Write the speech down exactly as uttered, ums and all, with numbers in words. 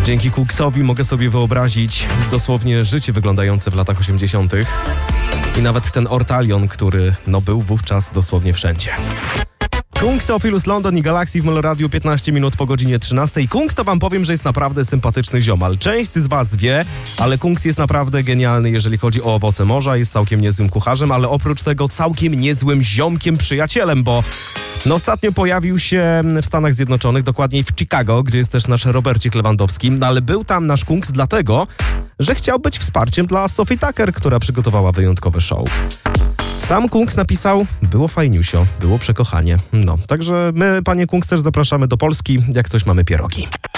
Dzięki Cooksowi mogę sobie wyobrazić dosłownie życie wyglądające w latach osiemdziesiątych i nawet ten ortalion, który no był wówczas dosłownie wszędzie. Kungs, Teofilus London i Galaxy w Meloradiu piętnaście minut po godzinie trzynastej. Kungs to wam powiem, że jest naprawdę sympatyczny ziomal. Część z was wie, ale Kungs jest naprawdę genialny, jeżeli chodzi o owoce morza. Jest całkiem niezłym kucharzem, ale oprócz tego całkiem niezłym ziomkiem, przyjacielem, bo no ostatnio pojawił się w Stanach Zjednoczonych, dokładniej w Chicago, gdzie jest też nasz Robercik Lewandowski. No ale był tam nasz Kungs dlatego, że chciał być wsparciem dla Sophie Tucker, która przygotowała wyjątkowe show. Sam Kungs napisał, było fajniusio, było przekochanie. No, także my, panie Kungs, też zapraszamy do Polski, jak coś mamy pierogi.